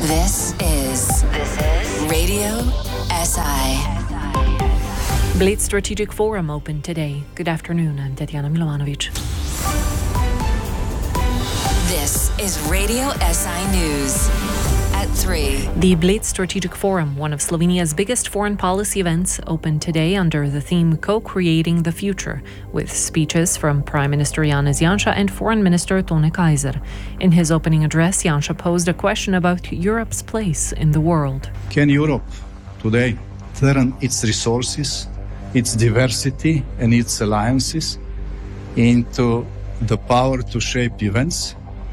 This is Radio SI. Bled Strategic Forum opened today. Good afternoon, I'm Tatiana Milovanovic. This is Radio SI News. At 3. The Bled Strategic Forum, one of Slovenia's biggest foreign policy events, opened today under the theme Co-Creating the Future, with speeches from Prime Minister Janez Janša and Foreign Minister Tone Kaiser. In his opening address, Janša posed a question about Europe's place in the world. Can Europe today turn its resources, its diversity and its alliances into the power to shape events?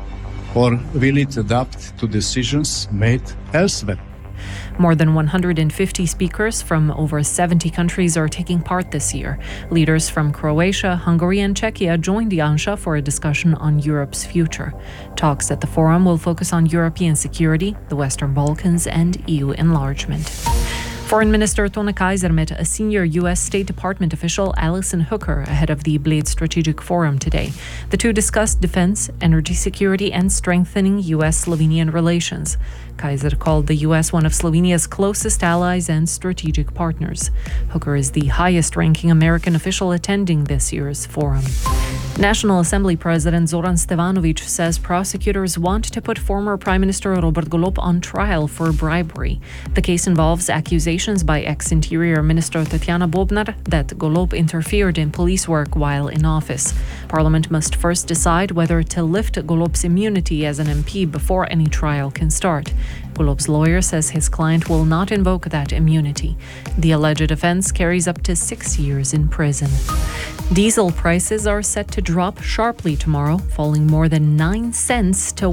Or will it adapt to decisions made elsewhere? More than 150 speakers from over 70 countries are taking part this year. Leaders from Croatia, Hungary and Czechia joined Janša for a discussion on Europe's future. Talks at the forum will focus on European security, the Western Balkans and EU enlargement. Foreign Minister Tone Kaiser met a senior U.S. State Department official, Alison Hooker, ahead of the Bled Strategic Forum today. The two discussed defense, energy security, and strengthening U.S.-Slovenian relations. Kaiser called the U.S. one of Slovenia's closest allies and strategic partners. Hooker is the highest-ranking American official attending this year's forum. National Assembly President Zoran Stevanović says prosecutors want to put former Prime Minister Robert Golob on trial for bribery. The case involves accusations by ex-Interior Minister Tatjana Bobnar that Golob interfered in police work while in office. Parliament must first decide whether to lift Golob's immunity as an MP before any trial can start. Golob's lawyer says his client will not invoke that immunity. The alleged offence carries up to 6 years in prison. Diesel prices are set to drop sharply tomorrow, falling more than 9 cents to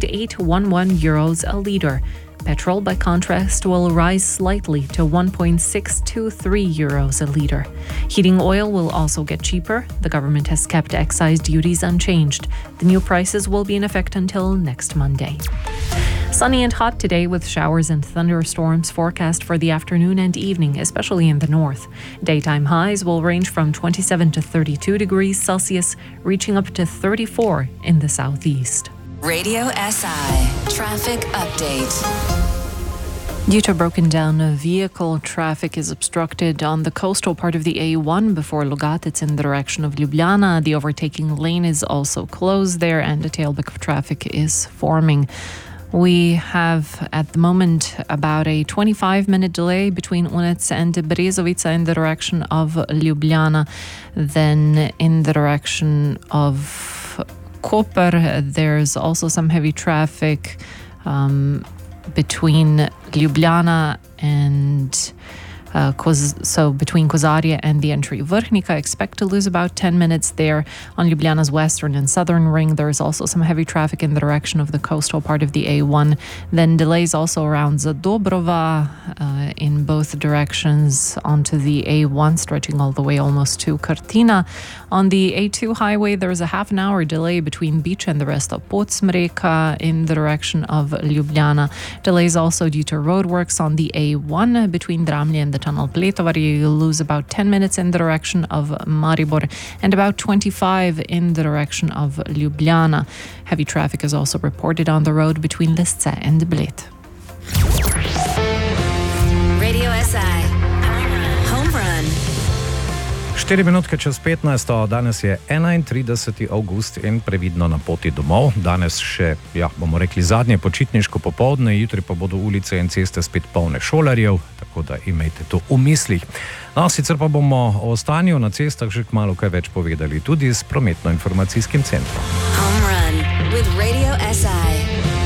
1.811 euros a litre. Petrol, by contrast, will rise slightly to 1.623 euros a litre. Heating oil will also get cheaper. The government has kept excise duties unchanged. The new prices will be in effect until next Monday. Sunny and hot today with showers and thunderstorms forecast for the afternoon and evening, especially in the north. Daytime highs will range from 27 to 32 degrees Celsius, reaching up to 34 in the southeast. Radio SI Traffic Update. Due to broken down vehicle, traffic is obstructed on the coastal part of the A1 before Logatec in the direction of Ljubljana. The overtaking lane is also closed there and a tailback of traffic is forming. We have at the moment about a 25-minute delay between Unec and Brezovica in the direction of Ljubljana. Then in the direction of Koper, there's also some heavy traffic between Ljubljana and between Kozarje and the entry Vrhnika. Expect to lose about 10 minutes there on Ljubljana's western and southern ring. There is also some heavy traffic in the direction of the coastal part of the A1. Then delays also around Zadobrova in both directions onto the A1, stretching all the way almost to Krtina. On the A2 highway, there is a half an hour delay between Beach and the rest of Podsmreka in the direction of Ljubljana. Delays also due to roadworks on the A1 between Dramlje and the tunnel Pletovar. You lose about 10 minutes in the direction of Maribor and about 25 in the direction of Ljubljana. Heavy traffic is also reported on the road between Lisce and Bled. Radio SI Home Run. 4 minutke čez 15. Danes je 31. avgust in previdno na poti domov. Danes še, bomo rekli, zadnje počitniško popoldne, jutri pa bodo ulice in ceste spet polne šolarjev, tako da imejte to v mislih. No, sicer pa bomo o stanju na cestah že kmalu kaj več povedali, tudi s prometno-informacijskim centrom. Home Run with Radio SI.